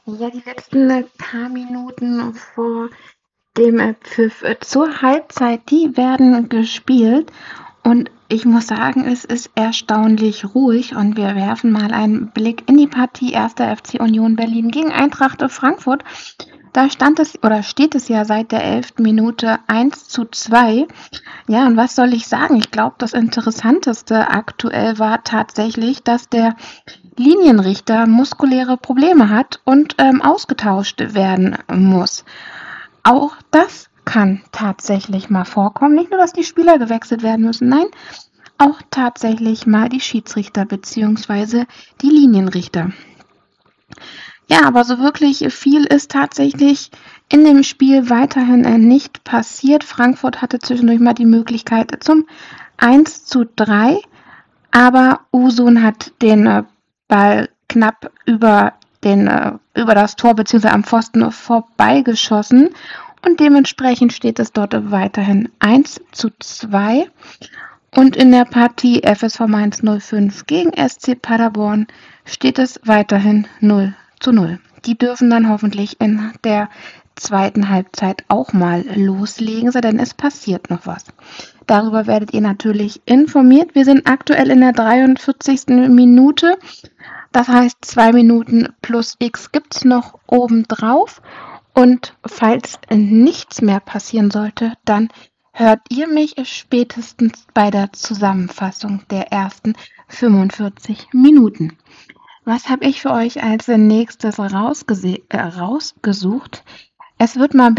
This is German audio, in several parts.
Ja, die letzten paar Minuten vor dem Pfiff zur Halbzeit, die werden gespielt. Und ich muss sagen, es ist erstaunlich ruhig. Und wir werfen mal einen Blick in die Partie 1. FC Union Berlin gegen Eintracht Frankfurt. Da steht es ja seit der 11. Minute 1:2. Ja, und was soll ich sagen? Ich glaube, das Interessanteste aktuell war tatsächlich, dass der Linienrichter muskuläre Probleme hat und ausgetauscht werden muss. Auch das kann tatsächlich mal vorkommen. Nicht nur, dass die Spieler gewechselt werden müssen, nein, auch tatsächlich mal die Schiedsrichter bzw. die Linienrichter. Ja, aber so wirklich viel ist tatsächlich in dem Spiel weiterhin nicht passiert. Frankfurt hatte zwischendurch mal die Möglichkeit zum 1:3, aber Usun hat den Ball knapp über das Tor bzw. am Pfosten vorbeigeschossen und dementsprechend steht es dort weiterhin 1:2. Und in der Partie FSV Mainz 05 gegen SC Paderborn steht es weiterhin 0:0. Die dürfen dann hoffentlich in der zweiten Halbzeit auch mal loslegen, denn es passiert noch was. Darüber werdet ihr natürlich informiert. Wir sind aktuell in der 43. Minute. Das heißt, 2 Minuten plus X gibt es noch obendrauf. Und falls nichts mehr passieren sollte, dann hört ihr mich spätestens bei der Zusammenfassung der ersten 45 Minuten. Was habe ich für euch als nächstes rausgesucht? Es wird mal ein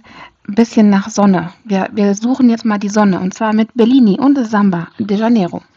bisschen nach Sonne. Wir suchen jetzt mal die Sonne und zwar mit Bellini und Samba de Janeiro.